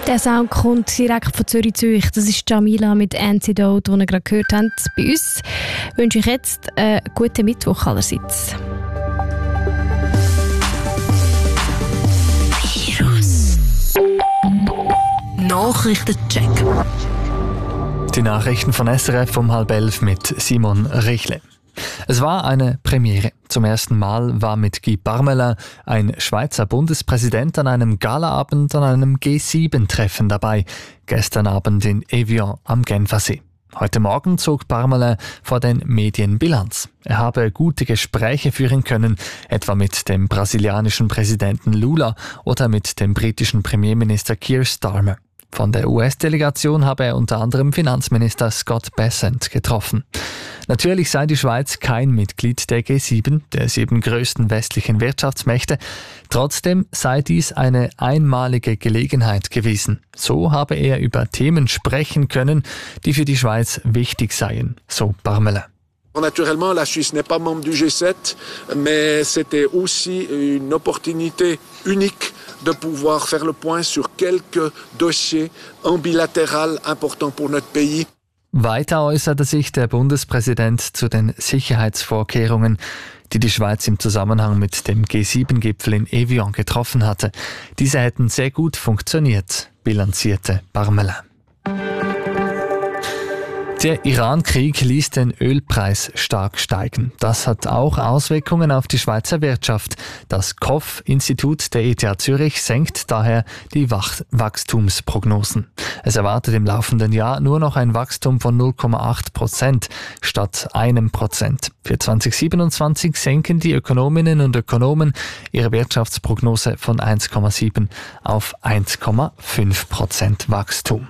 Der Sound kommt direkt von Zürich. Das ist Jamila mit Antidote, die ihr gerade gehört habt. Bei uns wünsche ich jetzt einen guten Mittwoch allerseits. Nachrichtencheck. Die Nachrichten von SRF um 10:30 mit Simon Richle. Es war eine Premiere. Zum ersten Mal war mit Guy Parmelin, ein Schweizer Bundespräsident, an einem Galaabend an einem G7-Treffen dabei. Gestern Abend in Evian am Genfersee. Heute Morgen zog Parmelin vor den Medien Bilanz. Er habe gute Gespräche führen können, etwa mit dem brasilianischen Präsidenten Lula oder mit dem britischen Premierminister Keir Starmer. Von der US-Delegation habe er unter anderem Finanzminister Scott Bessent getroffen. Natürlich sei die Schweiz kein Mitglied der G7, der 7 größten westlichen Wirtschaftsmächte. Trotzdem sei dies eine einmalige Gelegenheit gewesen. So habe er über Themen sprechen können, die für die Schweiz wichtig seien, so Parmelin. Naturellement, la Suisse n'est pas membre du G7, mais c'était aussi une opportunité unique de pouvoir faire le point sur quelques dossiers en bilatéral importants pour notre pays. Weiter äußerte sich der Bundespräsident zu den Sicherheitsvorkehrungen, die die Schweiz im Zusammenhang mit dem G7-Gipfel in Evian getroffen hatte. Diese hätten sehr gut funktioniert, bilanzierte Parmelin. Der Iran-Krieg ließ den Ölpreis stark steigen. Das hat auch Auswirkungen auf die Schweizer Wirtschaft. Das KOF-Institut der ETH Zürich senkt daher die Wachstumsprognosen. Es erwartet im laufenden Jahr nur noch ein Wachstum von 0,8% statt 1%. Für 2027 senken die Ökonominnen und Ökonomen ihre Wirtschaftsprognose von 1,7 auf 1,5% Wachstum.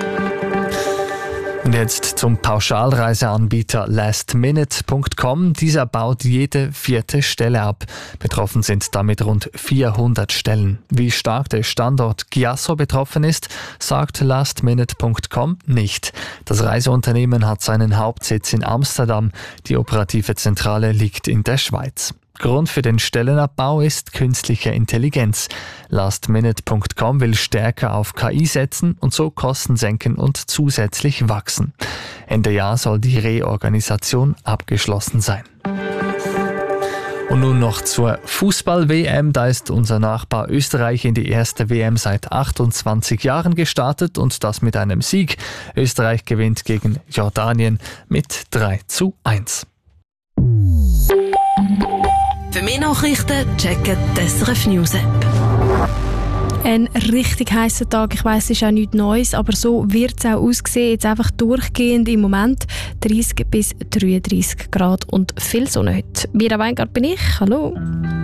Und jetzt zum Pauschalreiseanbieter lastminute.com. Dieser baut jede 4. Stelle ab. Betroffen sind damit rund 400 Stellen. Wie stark der Standort Chiasso betroffen ist, sagt lastminute.com nicht. Das Reiseunternehmen hat seinen Hauptsitz in Amsterdam. Die operative Zentrale liegt in der Schweiz. Grund für den Stellenabbau ist künstliche Intelligenz. Lastminute.com will stärker auf KI setzen und so Kosten senken und zusätzlich wachsen. Ende Jahr soll die Reorganisation abgeschlossen sein. Und nun noch zur Fußball-WM. Da ist unser Nachbar Österreich in die erste WM seit 28 Jahren gestartet und das mit einem Sieg. Österreich gewinnt gegen Jordanien mit 3:1. Für mehr Nachrichten checken die SRF News App. Ein richtig heißer Tag, ich weiss, es ist auch nichts Neues, aber so wird es auch aussehen, jetzt einfach durchgehend im Moment 30 bis 33 Grad und viel Sonne heute. Mira Weingart bin ich, hallo.